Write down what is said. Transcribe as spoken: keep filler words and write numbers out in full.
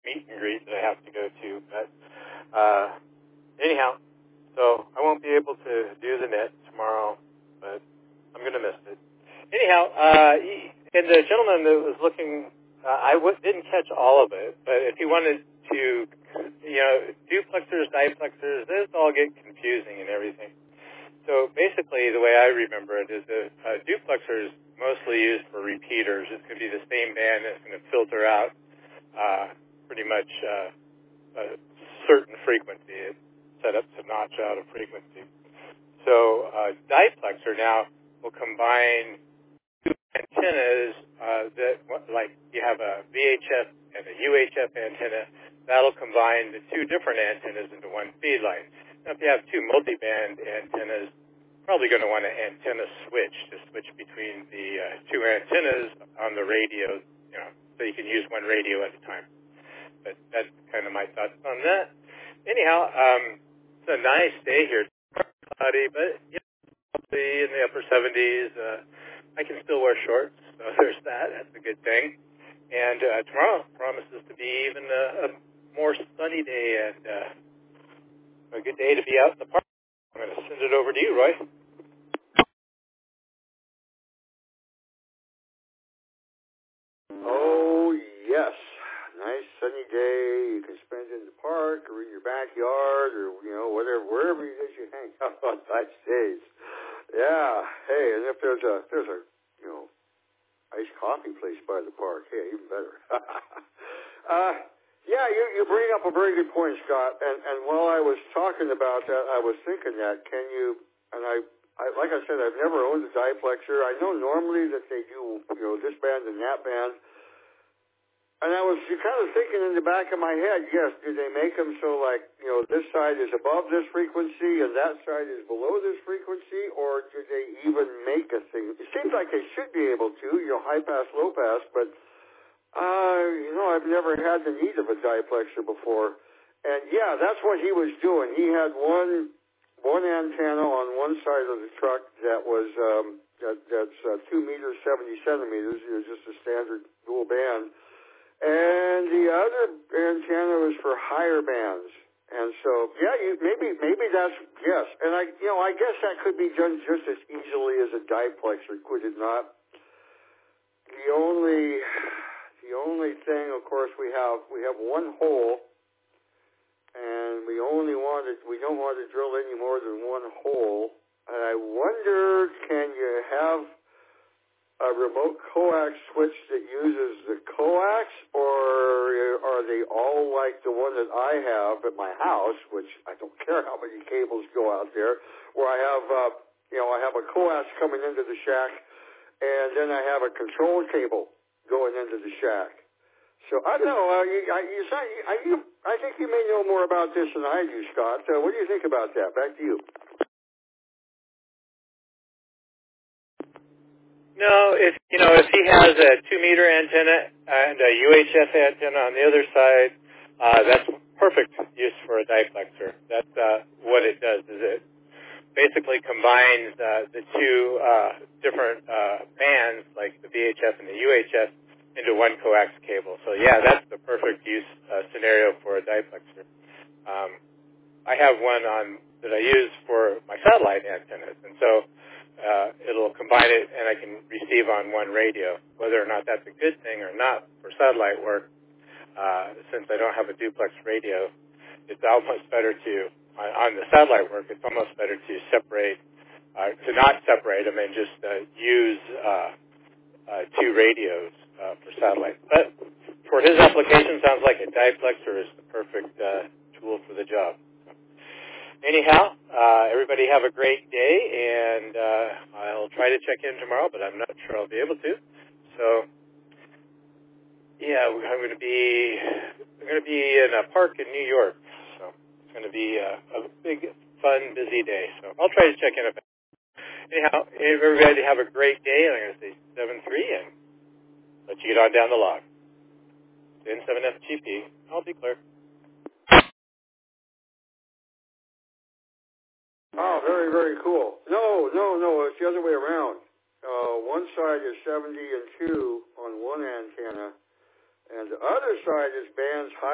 meet and greet that I have to go to. But uh, anyhow, so I won't be able to do the net tomorrow, but I'm going to miss it. Anyhow, uh, and the gentleman that was looking, uh, I w- didn't catch all of it, but if he wanted to, you know, duplexers, diplexers, those all get confusing and everything. So basically, the way I remember it is that a duplexer is mostly used for repeaters. It's going to be the same band that's going to filter out uh, pretty much uh, a certain frequency. It's set up to notch out a frequency. So uh, diplexer now will combine two antennas uh, that, like you have a V H F and a U H F antenna. That'll combine the two different antennas into one feed line. Now, if you have two multiband antennas, probably going to want an antenna switch to switch between the uh, two antennas on the radio, you know, so you can use one radio at a time. But that's kind of my thoughts on that. Anyhow, um, it's a nice day here. It's cloudy, but you know, in the upper seventies. Uh, I can still wear shorts, so there's that. That's a good thing. And uh, tomorrow promises to be even a, a more sunny day and uh, a good day to be out in the park. I'm going to send it over to you, Roy. Oh, yes. Nice sunny day. You can spend it in the park or in your backyard or, you know, whatever, wherever it is you hang out on nice days. Yeah. Hey, and if there's a, there's a, you know, iced coffee place by the park, hey, even better. uh, yeah, you, you bring up a very good point, Scott. And, and while I was talking about that, I was thinking that, can you, and I, I, like I said, I've never owned a diplexer. I know normally that they do, you know, this band and that band. And I was kind of thinking in the back of my head, yes, do they make them so, like, you know, this side is above this frequency and that side is below this frequency, or do they even make a thing? It seems like they should be able to, you know, high pass, low pass, but, uh, you know, I've never had the need of a diplexer before. And, yeah, that's what he was doing. He had one one antenna on one side of the truck that was, um, that, that's uh, two meters, seventy centimeters. It was just a standard dual band. And the other antenna was for higher bands. And so, yeah, you, maybe maybe that's, yes. And, I, you know, I guess that could be done just as easily as a diplexer, could it not? The only, the only thing, of course, we have, we have one hole, and we only want to, we don't want to drill any more than one hole. And I wonder, can you have a remote coax switch that uses the coax, or are they all like the one that I have at my house, which I don't care how many cables go out there, where I have, uh, you know, I have a coax coming into the shack, and then I have a control cable going into the shack. So I don't know. Uh, you, I, you, I, you, I think you may know more about this than I do, Scott. Uh, what do you think about that? Back to you. No, if you know, if he has a two-meter antenna and a U H F antenna on the other side, uh, that's perfect use for a diplexer. That's uh, what it does. Is it basically combines uh, the two uh, different uh, bands, like the V H F and the U H F, into one coax cable. So yeah, that's the perfect use uh, scenario for a diplexer. Um, I have one on that I use for my satellite antennas, and so uh, it'll combine it, and I can receive on one radio. Whether or not that's a good thing or not for satellite work, uh, since I don't have a duplex radio, it's almost better to, on, on the satellite work, it's almost better to separate, uh, to not separate them and just uh, use uh, uh, two radios uh, for satellite. But for his application, sounds like a diplexer is the perfect uh, tool for the job. Anyhow, uh, everybody have a great day, and uh, I'll try to check in tomorrow, but I'm not sure I'll be able to. So, yeah, I'm going to be I'm going to be in a park in New York, so it's going to be a, a big, fun, busy day. So I'll try to check in. A bit. Anyhow, everybody have a great day, and I'm going to say seven three, and let you get on down the log. N seven F G P, I'll be clear. Oh, very, very cool. No, no, no, it's the other way around. Uh, one side is seventy and two on one antenna, and the other side is bands high.